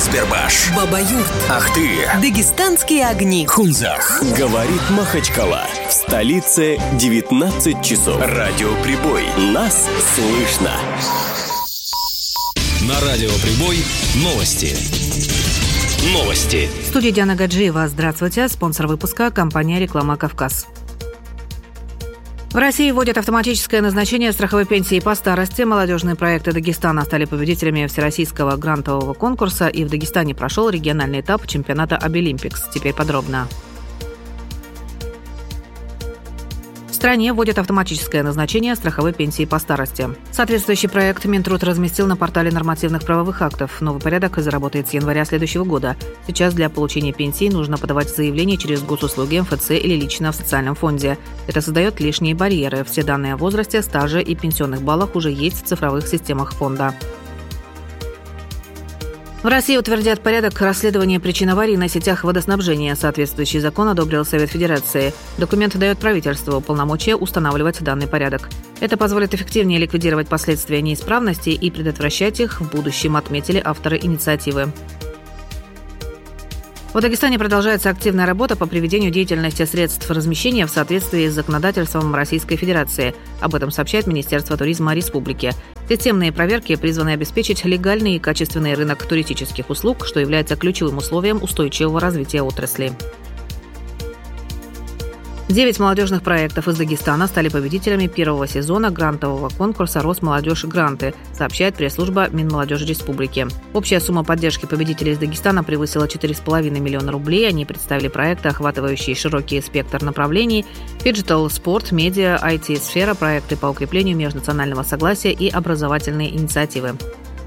Аксбербаш, Баба-Юрт, Ахты, Дагестанские огни, Хунзах. Говорит Махачкала. В столице 19 часов. Радио Прибой. Нас слышно. На Радио Прибой новости. В студии Диана Гаджиева. Здравствуйте. Спонсор выпуска – компания «Реклама Кавказ». В России вводят автоматическое назначение страховой пенсии по старости. Молодежные проекты Дагестана стали победителями всероссийского грантового конкурса, и в Дагестане прошел региональный этап чемпионата Обилимпикс. Теперь подробно. В стране вводят автоматическое назначение страховой пенсии по старости. Соответствующий проект Минтруд разместил на портале нормативных правовых актов. Новый порядок заработает с января следующего года. Сейчас для получения пенсии нужно подавать заявление через госуслуги, МФЦ или лично в социальном фонде. Это создает лишние барьеры. Все данные о возрасте, стаже и пенсионных баллах уже есть в цифровых системах фонда. В России утвердят порядок расследования причин аварий на сетях водоснабжения. Соответствующий закон одобрил Совет Федерации. Документ дает правительству полномочия устанавливать данный порядок. Это позволит эффективнее ликвидировать последствия неисправности и предотвращать их в будущем, отметили авторы инициативы. В Дагестане продолжается активная работа по приведению деятельности средств размещения в соответствии с законодательством Российской Федерации. Об этом сообщает Министерство туризма республики. Системные проверки призваны обеспечить легальный и качественный рынок туристических услуг, что является ключевым условием устойчивого развития отрасли. 9 молодежных проектов из Дагестана стали победителями первого сезона грантового конкурса «Росмолодежь Гранты», сообщает пресс-служба Минмолодежи Республики. Общая сумма поддержки победителей из Дагестана превысила 4,5 миллиона рублей. Они представили проекты, охватывающие широкий спектр направлений: фиджитал, спорт, медиа, IT-сфера, проекты по укреплению межнационального согласия и образовательные инициативы.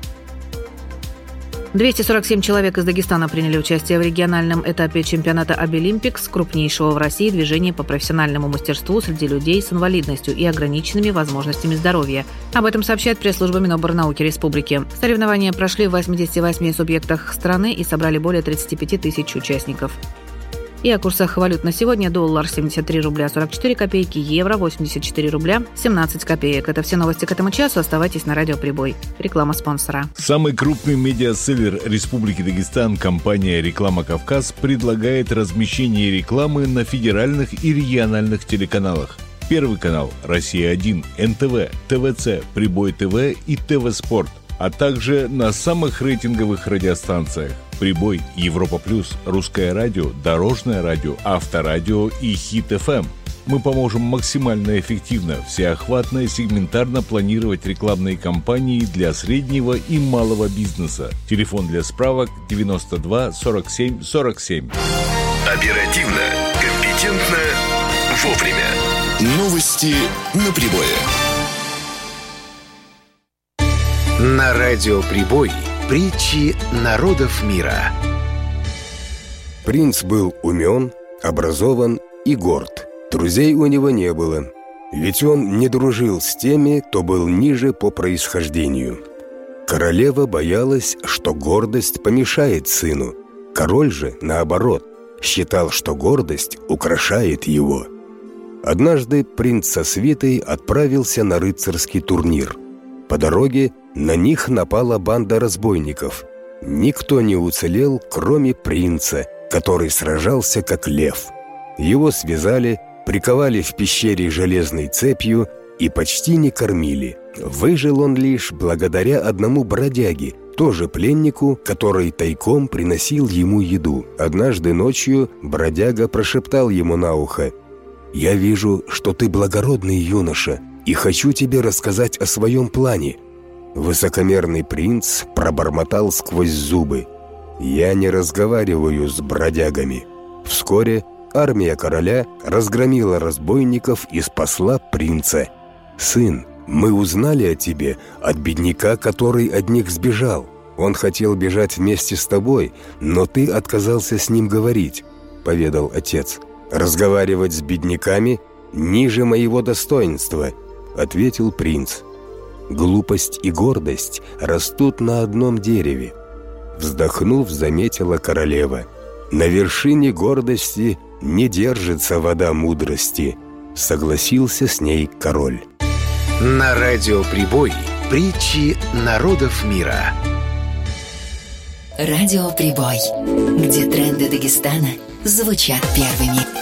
247 человек из Дагестана приняли участие в региональном этапе чемпионата Обилимпикс, крупнейшего в России движения по профессиональному мастерству среди людей с инвалидностью и ограниченными возможностями здоровья. Об этом сообщает пресс-служба Миноборнауки Республики. Соревнования прошли в 88 субъектах страны и собрали более 35 тысяч участников. И о курсах валют на сегодня: доллар 73 рубля 44 копейки, евро 84 рубля 17 копеек. Это все новости к этому часу. Оставайтесь на Радио Прибой. Реклама спонсора. Самый крупный медиаселлер Республики Дагестан, компания «Реклама Кавказ», предлагает размещение рекламы на федеральных и региональных телеканалах. Первый канал – Россия-1, НТВ, ТВЦ, Прибой ТВ и ТВ Спорт, а также на самых рейтинговых радиостанциях: Прибой, Европа Плюс, Русское радио, Дорожное радио, Авторадио и Хит-ФМ. Мы поможем максимально эффективно, всеохватно и сегментарно планировать рекламные кампании для среднего и малого бизнеса. Телефон для справок 92 47 47. Оперативно, компетентно, вовремя. Новости на Прибое. На Радио Прибой притчи народов мира. Принц был умен, образован и горд. Друзей у него не было, ведь он не дружил с теми, кто был ниже по происхождению. Королева боялась, что гордость помешает сыну. Король же, наоборот, считал, что гордость украшает его. Однажды принц со свитой отправился на рыцарский турнир. По дороге на них напала банда разбойников. Никто не уцелел, кроме принца, который сражался как лев. Его связали, приковали в пещере железной цепью и почти не кормили. Выжил он лишь благодаря одному бродяге, тоже пленнику, который тайком приносил ему еду. Однажды ночью бродяга прошептал ему на ухо: «Я вижу, что ты благородный юноша, и хочу тебе рассказать о своем плане». Высокомерный принц пробормотал сквозь зубы: «Я не разговариваю с бродягами». Вскоре армия короля разгромила разбойников и спасла принца. «Сын, мы узнали о тебе от бедняка, который от них сбежал. Он хотел бежать вместе с тобой, но ты отказался с ним говорить», — поведал отец. «Разговаривать с бедняками ниже моего достоинства», — ответил принц. «Глупость и гордость растут на одном дереве», — вздохнув, заметила королева. «На вершине гордости не держится вода мудрости», — согласился с ней король. На Радио Прибой притчи народов мира. Радио Прибой, где тренды Дагестана звучат первыми.